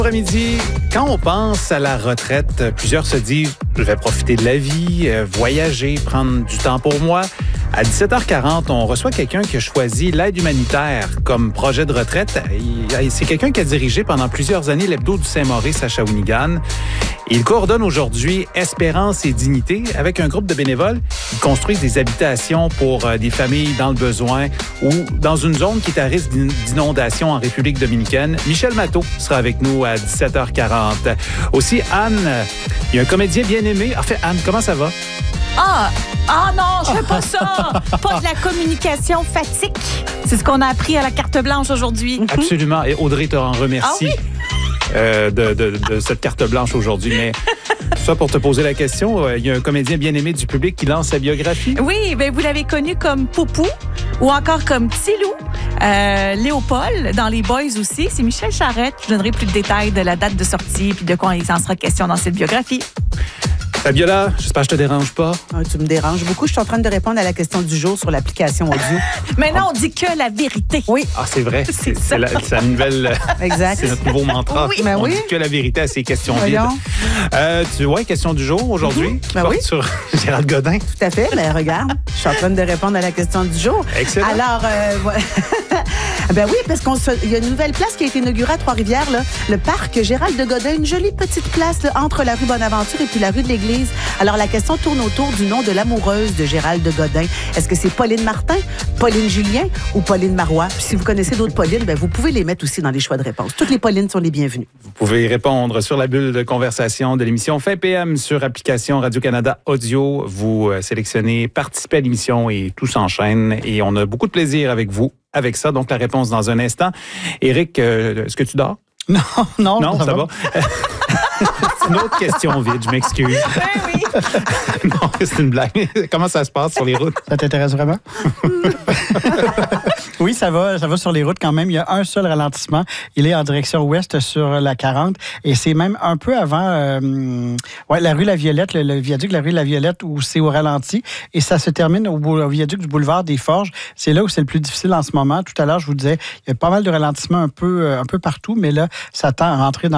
Après-midi, quand on pense à la retraite, plusieurs se disent « je vais profiter de la vie, voyager, prendre du temps pour moi ». À 17h40, on reçoit quelqu'un qui a choisi l'aide humanitaire comme projet de retraite. C'est quelqu'un qui a dirigé pendant plusieurs années l'hebdo du Saint-Maurice à Shawinigan. Il coordonne aujourd'hui Espérance et Dignité avec un groupe de bénévoles. Ils construisent des habitations pour des familles dans le besoin ou dans une zone qui est à risque d'inondation en République dominicaine. Michel Matteau sera avec nous à 17h40. Aussi, Anne, il y a un comédien bien aimé. En fait, Anne, comment ça va? Ah non, je fais pas ça. Pas de la communication fatigue. C'est ce qu'on a appris à la carte blanche aujourd'hui. Absolument. Et Audrey te en remercie de cette carte blanche aujourd'hui. Mais tout ça pour te poser la question, il y a un comédien bien aimé du public qui lance sa biographie. Oui, bien, vous l'avez connu comme Poupou ou encore comme Tilou. Léopold, dans Les Boys aussi. C'est Michel Charette. Je donnerai plus de détails de la date de sortie puis de quoi il en sera question dans cette biographie. Fabiola, j'espère que je te dérange pas. Tu me déranges beaucoup. Je suis en train de répondre à la question du jour sur l'application audio. Maintenant, on dit que la vérité. Oui. Ah, c'est vrai. C'est la nouvelle... Exact. C'est notre nouveau mantra. Oui. Ben on oui. dit que la vérité à ces questions Voyons. vides. Tu vois, question du jour aujourd'hui. Ben oui. Sur Gérald Godin. Tout à fait. Ben, regarde, je suis en train de répondre à la question du jour. Excellent. Alors, voilà. Ben oui, parce qu'il y a une nouvelle place qui a été inaugurée à Trois-Rivières, là, le parc Gérald de Godin, une jolie petite place là, entre la rue Bonaventure et puis la rue de l'Église. Alors, la question tourne autour du nom de l'amoureuse de Gérald de Godin. Est-ce que c'est Pauline Martin, Pauline Julien ou Pauline Marois? Puis si vous connaissez d'autres Paulines, ben vous pouvez les mettre aussi dans les choix de réponse. Toutes les Paulines sont les bienvenues. Vous pouvez répondre sur la bulle de conversation de l'émission Fin PM sur application Radio-Canada Audio. Vous sélectionnez participer à l'émission et tout s'enchaîne. Et on a beaucoup de plaisir avec vous. Avec ça, donc la réponse dans un instant. Éric, est-ce que tu dors? Non, ça va. C'est une autre question vide, je m'excuse. Oui. Non, c'est une blague. Comment ça se passe sur les routes? Ça t'intéresse vraiment? Oui, ça va sur les routes quand même. Il y a un seul ralentissement. Il est en direction ouest sur la 40 et c'est même un peu avant la rue La Violette, le viaduc de la rue La Violette où c'est au ralenti et ça se termine au viaduc du boulevard des Forges. C'est là où c'est le plus difficile en ce moment. Tout à l'heure, je vous disais, il y a pas mal de ralentissements un peu partout, mais là, ça tend à rentrer dans